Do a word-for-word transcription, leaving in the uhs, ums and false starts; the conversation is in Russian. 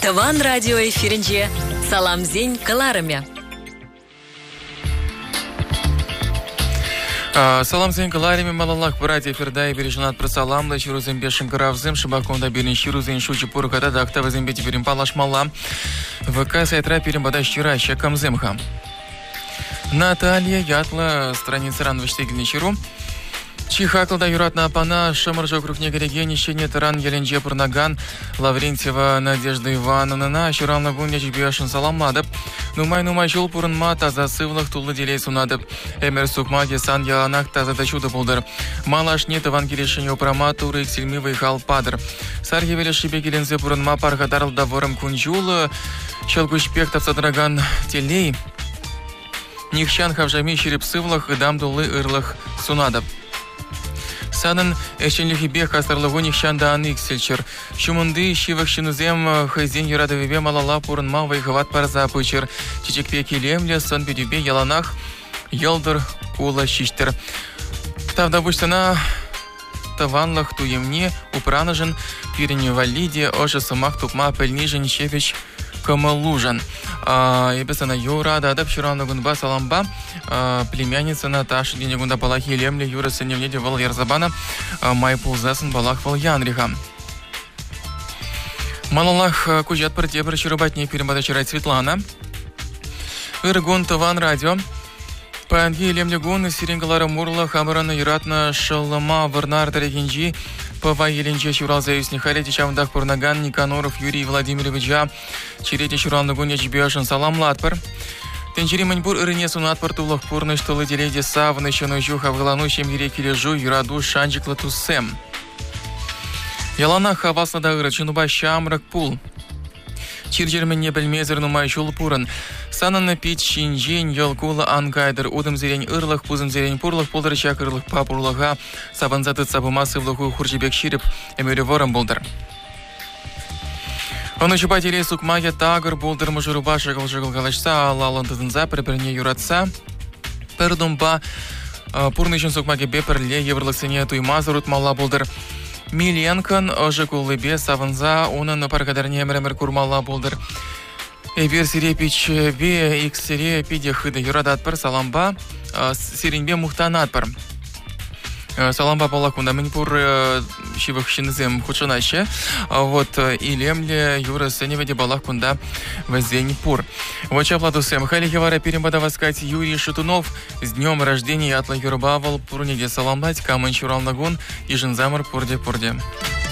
Таван радио эфиринче саламзень каларымя. Салам зен каларими малалах братья эфирда и бережнат про саламла чирузен бешен гравзем шибаконда берин чирузен шучи пурката дактава зен бети берин палаш мала ВК сайтра перим бадаш чира щекам земха. Наталья ятла страница ран выштегельный чиру. Чихакалда юратна апана, шамаржа округ негереге, нищение таран еленже пурнаган, Лаврентьева Надежда Ивановна, на щурам лагун нечебешен саламладып. Нумай нумай жол пурнма таза сывлах тулы делей сунадып. Эмер сукмаге сан яланак таза дачуды булдыр. Малаш нет евангелишен опрама туры иксельми выехал падр. Саргевеле шибегелензе пурнма паргадарл daворым кунжулы, щелгушпек тавсадраган телей. Нихчан хавжами щереп сывлах и дам дулы ырлах сунадып. Санан эшенлихибе хастарлыгу нихчанда аниксельчер. Шумунды шивах шинузем хайзен юрадовебе малала пурнма вайхават парза пычер. Чичекпе келемле сон бедюбе яланах елдыр кула шиштер. Тавда буштана таванлах туемне упранажен пирене валиде ожа сумах тупма пельнижен шевич камалужан. Ебесана юра дадап ширанлагунба саламба племянница Наташа денегунда балахи лемли юра сыневнеде вал ярзабана май пулзасын балах вал янриха. Малалах кужат партебр чирубатне перембада чирать Светлана. Иргун Таван радио. Панги лемли гун сиренгалара мурла хамарана юратна шалама варнар тарегинджи. Пава еленже чурал заюсни халети чавдах пурнаган Никаноров Юрий Владимировича черети чурал нагун нечебешен саламлатпар. Тенчери маньбур ырыне сунатпар тулах пурны штолы деледе савны щену жуха в глану чем ерекележу юраду шанджик латусем. Ялана хавасна да ыры чынуба шамрак пул. Чирджермен не бельмезер нумай шул пурын. Санана пить шинжень ялкула ангайдер удым зерень ырлах пузым зерень пурлах пулдырчак ырлах папурлага сабанзаты сабумасы влуху хуржибек ширип эмюреворам булдыр. Он учупа телей сукмаге тагыр булдыр мужуруба шагал жагал галашса алалантызынза бір-біріне юратса. Пердумба пурнышын сукмаге беперле еврлыксыне туймазыр утмалла булдыр. Миленкан ожы кулыбе савынза онын паргадарне эмремер курмалла булдыр. Эбер сирепич бе иксире пиде хыды юрадатпыр саламба сиренбе мухтанатпыр. Саламба палакунда минпур шивых шинзем худшанаще. Вот и лемле юра сеневеде балакунда вазеньпур. Вот чаплатусем халихевара перембада воскать Юрий Шатунов с днем рождения атла юрбавал пурниде саламбать камын чурал нагун и жинзамыр пурде-пурде.